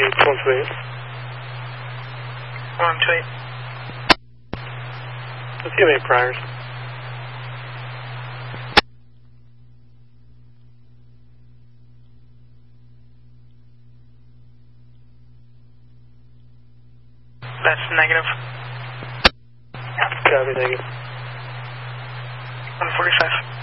128. 128. Let's give 8 priors. That's negative. Copy, negative. 145.